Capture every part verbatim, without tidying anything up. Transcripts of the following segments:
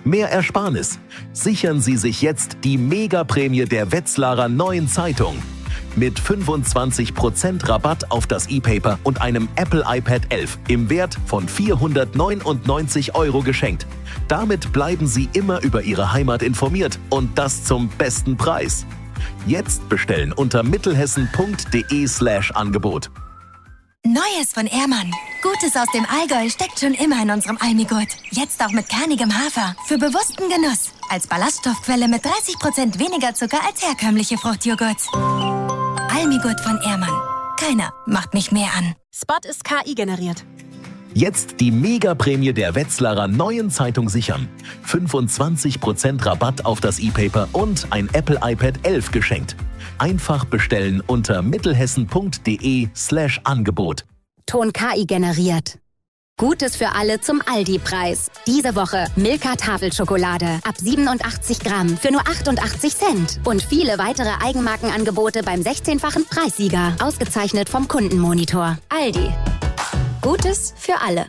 Mehr Ersparnis. Sichern Sie sich jetzt die Megaprämie der Wetzlarer Neuen Zeitung. Mit fünfundzwanzig Prozent Rabatt auf das E-Paper und einem Apple iPad elf im Wert von vierhundertneunundneunzig Euro geschenkt. Damit bleiben Sie immer über Ihre Heimat informiert und das zum besten Preis. Jetzt bestellen unter mittelhessen.de slash Angebot. Neues von Ehrmann. Gutes aus dem Allgäu steckt schon immer in unserem Almigurt. Jetzt auch mit kernigem Hafer. Für bewussten Genuss. Als Ballaststoffquelle mit dreißig Prozent weniger Zucker als herkömmliche Fruchtjoghurts. Almigurt von Ehrmann. Keiner macht mich mehr an. Spot ist K I generiert. Jetzt die Megaprämie der Wetzlarer Neuen Zeitung sichern. fünfundzwanzig Prozent Rabatt auf das E-Paper und ein Apple iPad elf geschenkt. Einfach bestellen unter mittelhessen.de slash Angebot. Ton K I generiert. Gutes für alle zum Aldi-Preis. Diese Woche Milka Tafelschokolade ab siebenundachtzig Gramm für nur achtundachtzig Cent. Und viele weitere Eigenmarkenangebote beim sechzehnfachen Preissieger. Ausgezeichnet vom Kundenmonitor. Aldi. Gutes für alle.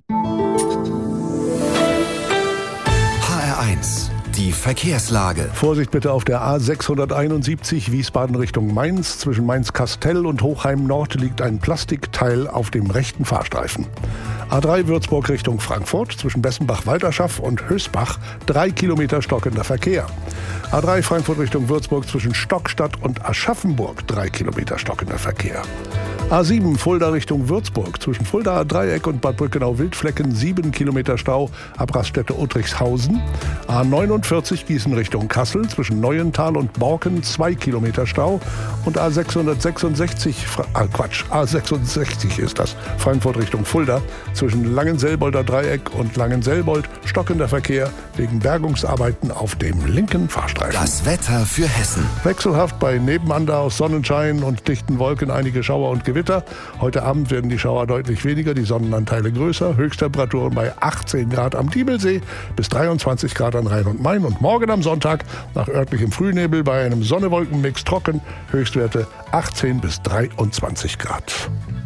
H R eins. Die Verkehrslage. Vorsicht bitte auf der A sechshunderteinundsiebzig Wiesbaden Richtung Mainz. Zwischen Mainz-Kastel und Hochheim Nord liegt ein Plastikteil auf dem rechten Fahrstreifen. A drei Würzburg Richtung Frankfurt. Zwischen Bessenbach-Walterschaff und Hösbach drei Kilometer stockender Verkehr. A drei Frankfurt Richtung Würzburg zwischen Stockstadt und Aschaffenburg drei Kilometer stockender Verkehr. A sieben Fulda Richtung Würzburg. Zwischen Fuldaer Dreieck und Bad Brückenau-Wildflecken sieben Kilometer Stau ab Raststätte Uttrichshausen. A neunundvierzig Gießen Richtung Kassel. Zwischen Neuental und Borken zwei Kilometer Stau. Und A sechshundertsechsundsechzig, ah Quatsch, A sechsundsechzig ist das, Frankfurt Richtung Fulda. Zwischen Langenselbolder Dreieck und Langenselbold stockender Verkehr wegen Bergungsarbeiten auf dem linken Fahrstreifen. Das Wetter für Hessen. Wechselhaft bei nebeneinander aus Sonnenschein und dichten Wolken einige Schauer und Gewitter. Heute Abend werden die Schauer deutlich weniger, die Sonnenanteile größer. Höchsttemperaturen bei achtzehn Grad am Diebelsee bis dreiundzwanzig Grad an Rhein und Main. Und morgen am Sonntag nach örtlichem Frühnebel bei einem Sonne-Wolken-Mix trocken. Höchstwerte achtzehn bis dreiundzwanzig Grad.